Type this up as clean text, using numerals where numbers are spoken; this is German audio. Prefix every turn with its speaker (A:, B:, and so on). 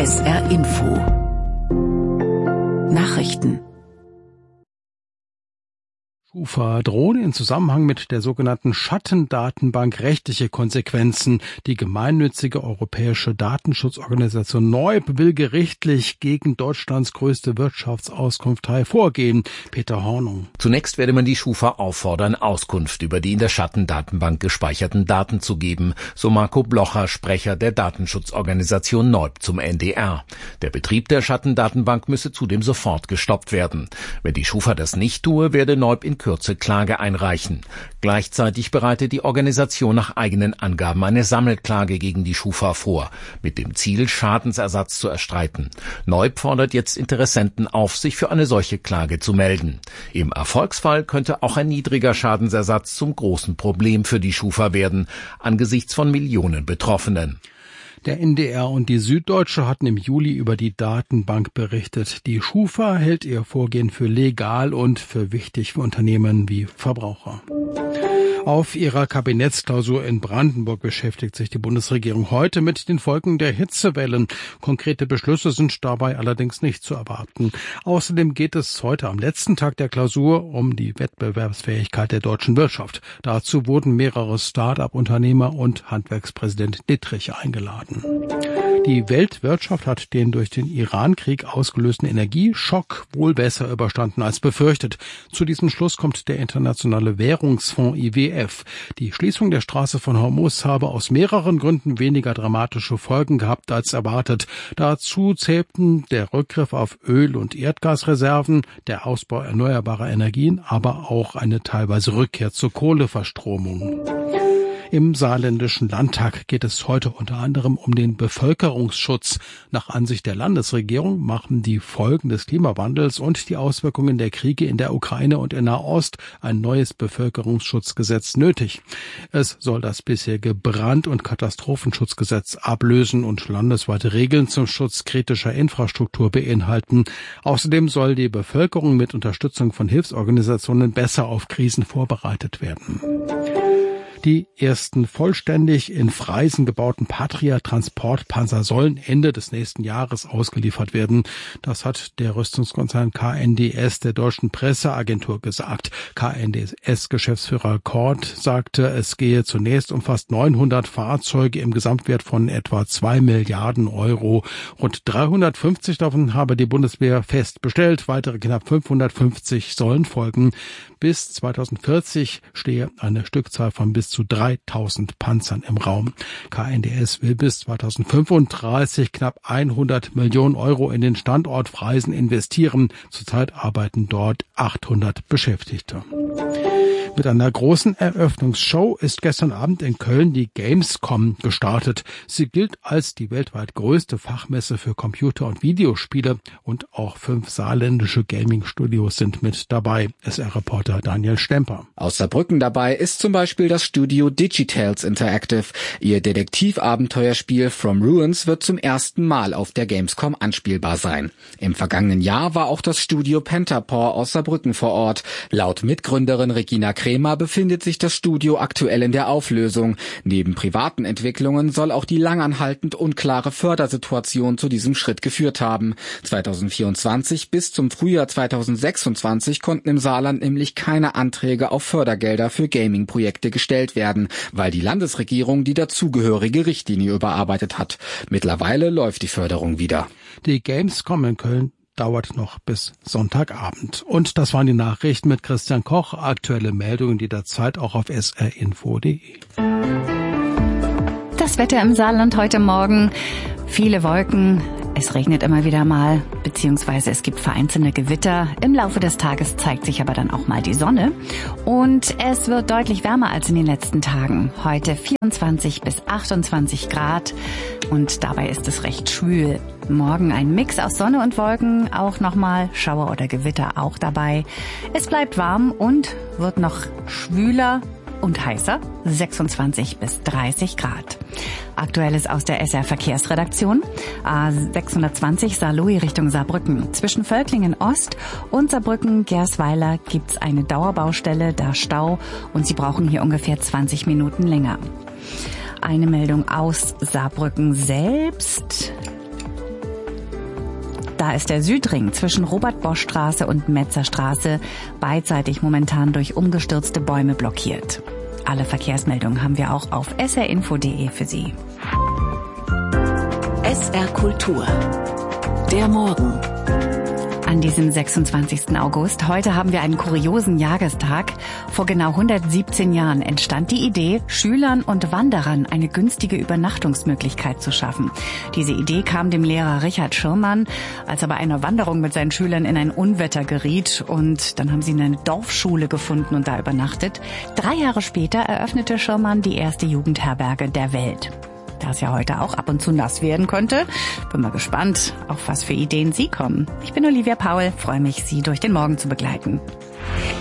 A: SR Info Nachrichten.
B: Schufa drohen in Zusammenhang mit der sogenannten Schattendatenbank rechtliche Konsequenzen. Die gemeinnützige europäische Datenschutzorganisation NEUB will gerichtlich gegen Deutschlands größte Wirtschaftsauskunftei vorgehen. Peter Hornung.
C: Zunächst werde man die Schufa auffordern, Auskunft über die in der Schattendatenbank gespeicherten Daten zu geben, so Marco Blocher, Sprecher der Datenschutzorganisation NEUB zum NDR. Der Betrieb der Schattendatenbank müsse zudem sofort gestoppt werden. Wenn die Schufa das nicht tue, werde NEUB in Kürze Klage einreichen. Gleichzeitig bereitet die Organisation nach eigenen Angaben eine Sammelklage gegen die Schufa vor, mit dem Ziel, Schadensersatz zu erstreiten. NEUB fordert jetzt Interessenten auf, sich für eine solche Klage zu melden. Im Erfolgsfall könnte auch ein niedriger Schadensersatz zum großen Problem für die Schufa werden, angesichts von Millionen Betroffenen.
B: Der NDR und die Süddeutsche hatten im Juli über die Datenbank berichtet. Die Schufa hält ihr Vorgehen für legal und für wichtig für Unternehmen wie Verbraucher. Auf ihrer Kabinettsklausur in Brandenburg beschäftigt sich die Bundesregierung heute mit den Folgen der Hitzewellen. Konkrete Beschlüsse sind dabei allerdings nicht zu erwarten. Außerdem geht es heute am letzten Tag der Klausur um die Wettbewerbsfähigkeit der deutschen Wirtschaft. Dazu wurden mehrere Start-up-Unternehmer und Handwerkspräsident Dittrich eingeladen. Die Weltwirtschaft hat den durch den Iran-Krieg ausgelösten Energieschock wohl besser überstanden als befürchtet. Zu diesem Schluss kommt der Internationale Währungsfonds IWF. Die Schließung der Straße von Hormuz habe aus mehreren Gründen weniger dramatische Folgen gehabt als erwartet. Dazu zählten der Rückgriff auf Öl- und Erdgasreserven, der Ausbau erneuerbarer Energien, aber auch eine teilweise Rückkehr zur Kohleverstromung. Im saarländischen Landtag geht es heute unter anderem um den Bevölkerungsschutz. Nach Ansicht der Landesregierung machen die Folgen des Klimawandels und die Auswirkungen der Kriege in der Ukraine und in Nahost ein neues Bevölkerungsschutzgesetz nötig. Es soll das bisherige Brand- und Katastrophenschutzgesetz ablösen und landesweite Regeln zum Schutz kritischer Infrastruktur beinhalten. Außerdem soll die Bevölkerung mit Unterstützung von Hilfsorganisationen besser auf Krisen vorbereitet werden. Die ersten vollständig in Freisen gebauten Patria-Transportpanzer sollen Ende des nächsten Jahres ausgeliefert werden. Das hat der Rüstungskonzern KNDS der deutschen Presseagentur gesagt. KNDS-Geschäftsführer Kort sagte, es gehe zunächst um fast 900 Fahrzeuge im Gesamtwert von etwa 2 Milliarden Euro. Rund 350 davon habe die Bundeswehr fest bestellt. Weitere knapp 550 sollen folgen. Bis 2040 stehe eine Stückzahl von bis zu 3000 Panzern im Raum. KNDS will bis 2035 knapp 100 Millionen Euro in den Standort Freisen investieren. Zurzeit arbeiten dort 800 Beschäftigte. Mit einer großen Eröffnungsshow ist gestern Abend in Köln die Gamescom gestartet. Sie gilt als die weltweit größte Fachmesse für Computer- und Videospiele und auch 5 saarländische Gaming-Studios sind mit dabei. SR-Reporter Daniel Stemper.
D: Aus Saarbrücken dabei ist zum Beispiel das Studio Digitales Interactive. Ihr Detektivabenteuerspiel From Ruins wird zum ersten Mal auf der Gamescom anspielbar sein. Im vergangenen Jahr war auch das Studio Pentapaw aus Saarbrücken vor Ort. Laut Mitgründerin Regina Kremer befindet sich das Studio aktuell in der Auflösung. Neben privaten Entwicklungen soll auch die langanhaltend unklare Fördersituation zu diesem Schritt geführt haben. 2024 bis zum Frühjahr 2026 konnten im Saarland nämlich keine Anträge auf Fördergelder für Gaming-Projekte gestellt werden, weil die Landesregierung die dazugehörige Richtlinie überarbeitet hat. Mittlerweile läuft die Förderung wieder.
B: Die Gamescom in Köln dauert noch bis Sonntagabend. Und das waren die Nachrichten mit Christian Koch. Aktuelle Meldungen jederzeit auch auf srinfo.de.
E: Das Wetter im Saarland heute Morgen. Viele Wolken. Es regnet immer wieder mal, beziehungsweise es gibt vereinzelte Gewitter. Im Laufe des Tages zeigt sich aber dann auch mal die Sonne. Und es wird deutlich wärmer als in den letzten Tagen. Heute 24 bis 28 Grad und dabei ist es recht schwül. Morgen ein Mix aus Sonne und Wolken, auch nochmal Schauer oder Gewitter auch dabei. Es bleibt warm und wird noch schwüler und heißer, 26 bis 30 Grad. Aktuelles aus der SR Verkehrsredaktion. A620 Saarlouis Richtung Saarbrücken. Zwischen Völklingen Ost und Saarbrücken-Gersweiler gibt's eine Dauerbaustelle, da Stau und Sie brauchen hier ungefähr 20 Minuten länger. Eine Meldung aus Saarbrücken selbst. Da ist der Südring zwischen Robert-Bosch-Straße und Metzerstraße beidseitig momentan durch umgestürzte Bäume blockiert. Alle Verkehrsmeldungen haben wir auch auf srinfo.de für Sie.
A: SR Kultur. Der Morgen.
E: An diesem 26. August, heute haben wir einen kuriosen Jahrestag. Vor genau 117 Jahren entstand die Idee, Schülern und Wanderern eine günstige Übernachtungsmöglichkeit zu schaffen. Diese Idee kam dem Lehrer Richard Schirrmann, als er bei einer Wanderung mit seinen Schülern in ein Unwetter geriet. Und dann haben sie eine Dorfschule gefunden und da übernachtet. 3 Jahre später eröffnete Schirrmann die erste Jugendherberge der Welt. Da es ja heute auch ab und zu nass werden könnte, bin mal gespannt, auf was für Ideen Sie kommen. Ich bin Olivia Paul, freue mich, Sie durch den Morgen zu begleiten.